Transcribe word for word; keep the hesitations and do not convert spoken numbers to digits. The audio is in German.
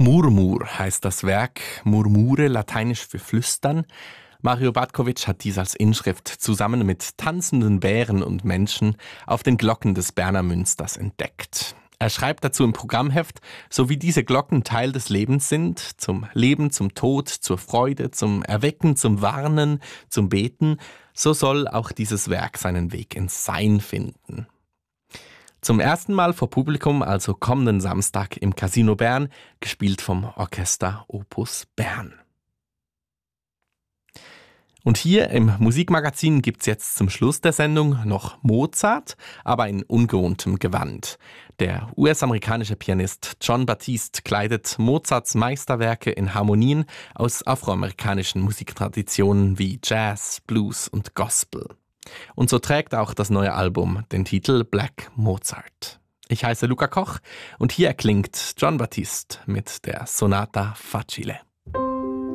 Murmur heißt das Werk, Murmure, lateinisch für Flüstern. Mario Batkovic hat dies als Inschrift zusammen mit tanzenden Bären und Menschen auf den Glocken des Berner Münsters entdeckt. Er schreibt dazu im Programmheft, so wie diese Glocken Teil des Lebens sind, zum Leben, zum Tod, zur Freude, zum Erwecken, zum Warnen, zum Beten, so soll auch dieses Werk seinen Weg ins Sein finden. Zum ersten Mal vor Publikum, also kommenden Samstag im Casino Bern, gespielt vom Orchester Opus Bern. Und hier im Musikmagazin gibt's jetzt zum Schluss der Sendung noch Mozart, aber in ungewohntem Gewand. Der U S-amerikanische Pianist Jon Batiste kleidet Mozarts Meisterwerke in Harmonien aus afroamerikanischen Musiktraditionen wie Jazz, Blues und Gospel. Und so trägt auch das neue Album den Titel Black Mozart. Ich heiße Luca Koch und hier erklingt Jon Batiste mit der Sonata Facile.